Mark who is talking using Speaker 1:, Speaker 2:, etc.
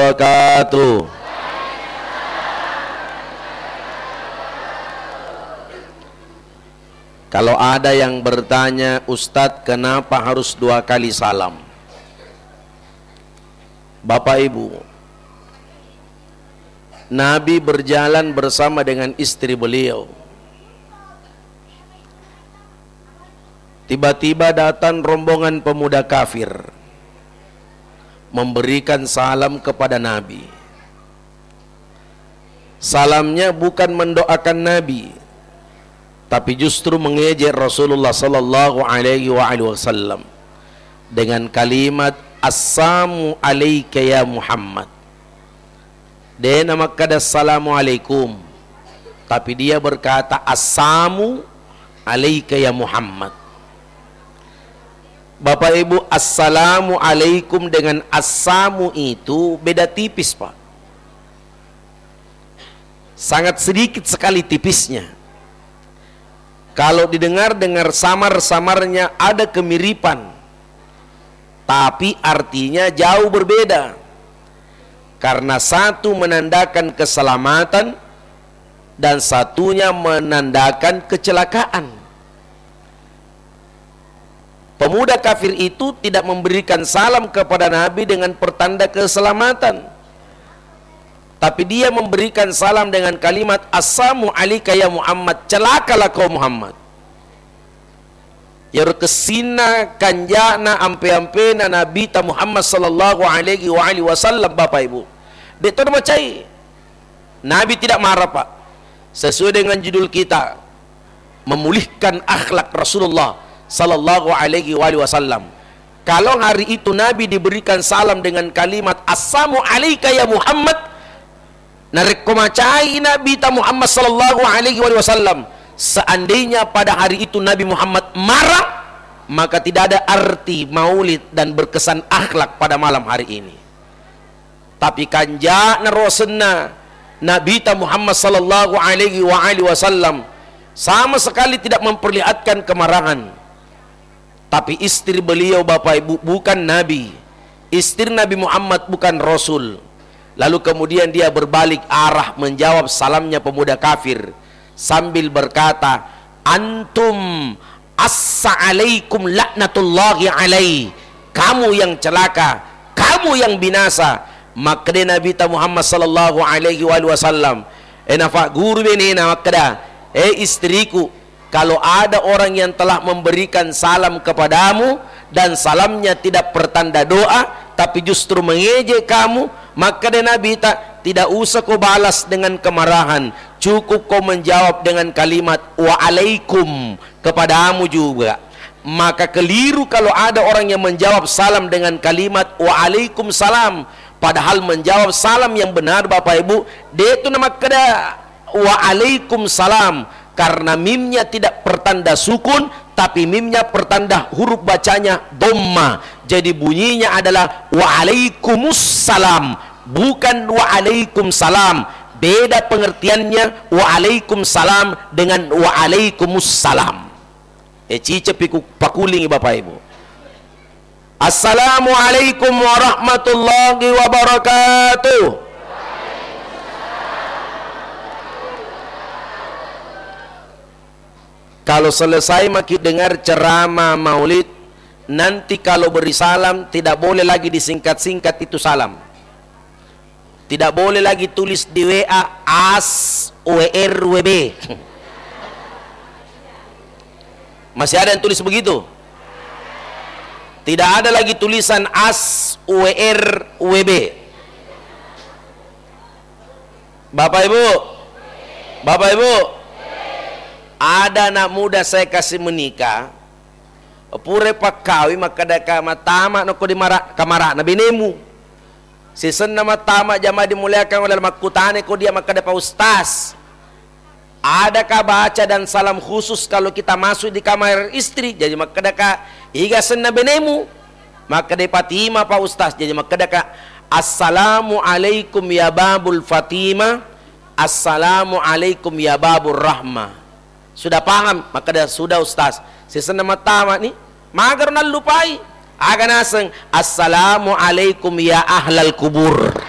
Speaker 1: wabarakatuh. Kalau ada yang bertanya, Ustadz kenapa harus 2 kali salam? Bapak Ibu, Nabi berjalan bersama dengan istri beliau. Tiba-tiba datang rombongan pemuda kafir memberikan salam kepada Nabi. Salamnya bukan mendoakan Nabi, tapi justru mengejek Rasulullah sallallahu alaihi wasallam dengan kalimat assalamu alayka ya Muhammad. Dia nama kada assalamualaikum, tapi dia berkata assalamu alayka ya Muhammad. Bapak Ibu, assalamu alaikum dengan assamu itu beda tipis, Pak. Sangat sedikit sekali tipisnya. Kalau didengar-dengar samar-samarnya ada kemiripan, tapi artinya jauh berbeda. Karena satu menandakan keselamatan dan satunya menandakan kecelakaan. Pemuda kafir itu tidak memberikan salam kepada Nabi dengan pertanda keselamatan, tapi dia memberikan salam dengan kalimat assalamu alayka ya Muhammad, celakalah kau Muhammad. Ya kesina kanjana ampe-ampena Nabi ta Muhammad sallallahu alaihi wasallam. Bapak Ibu, itu macai Nabi tidak marah, Pak. Sesuai dengan judul kita, memulihkan akhlak Rasulullah sallallahu alaihi wasallam. Kalau hari itu Nabi diberikan salam dengan kalimat assalamu alayka ya Muhammad, narek komacai Nabi ta Muhammad sallallahu alaihi wasallam. Seandainya pada hari itu Nabi Muhammad marah, maka tidak ada arti maulid dan berkesan akhlak pada malam hari ini. Tapi kanja narosenna Nabi ta Muhammad sallallahu alaihi wasallam sama sekali tidak memperlihatkan kemarahan. Tapi istri beliau, Bapak Ibu, bukan Nabi. Istri Nabi Muhammad bukan Rasul. Lalu kemudian dia berbalik arah menjawab salamnya pemuda kafir sambil berkata, antum assa'alaikum laknatullahi alaih, kamu yang celaka, kamu yang binasa. Maka dia Nabi Muhammad sallallahu alaihi wasallam nafa guru benina makda, istriku, kalau ada orang yang telah memberikan salam kepadamu dan salamnya tidak pertanda doa tapi justru mengejek kamu, maka dia Nabi tidak usah kau balas dengan kemarahan, cukup kau menjawab dengan kalimat waalaikum kepadamu juga. Maka keliru kalau ada orang yang menjawab salam dengan kalimat waalaikumsalam, padahal menjawab salam yang benar, Bapak Ibu, dia itu nama kada waalaikumsalam, karena mimnya tidak pertanda sukun, tapi mimnya pertanda huruf bacanya dhamma. Jadi bunyinya adalah waalaikumsalam, bukan waalaikumsalam. Beda pengertiannya waalaikumsalam dengan waalaikumsalam. Cice piku pakuling, Bapak Ibu. Assalamualaikum warahmatullahi wabarakatuh. Kalau selesai makin dengar ceramah maulid, nanti kalau beri salam tidak boleh lagi disingkat-singkat itu salam. Tidak boleh lagi tulis di WA as WRWB. Masih ada yang tulis begitu? Tidak ada lagi tulisan as WRWB. Bapak Ibu, Bapak Ibu, ada anak muda saya kasih menikah, pure pak kawi maka daka matama no ko di kamara na binemu. Season nama tama jama dimuliakan oleh makutane ko dia maka dapat ustaz. Adakah baca dan salam khusus kalau kita masuk di kamar istri? Jadi maka daka iga senna binemu. Maka de Fatima pak ustaz. Jadi maka daka assalamu alaikum ya babul Fatima, assalamu alaikum ya babur rahmah. Sudah paham? Maka dah sudah ustaz. Season nama tama ni magar na lupai. Aga naseng assalamu alaikum ya ahlal kubur.